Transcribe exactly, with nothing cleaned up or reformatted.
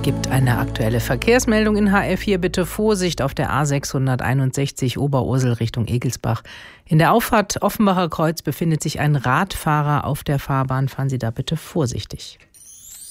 Gibt eine aktuelle Verkehrsmeldung in H F vier. Bitte Vorsicht auf der A sechshunderteinundsechzig Oberursel Richtung Egelsbach. In der Auffahrt Offenbacher Kreuz befindet sich ein Radfahrer auf der Fahrbahn. Fahren Sie da bitte vorsichtig.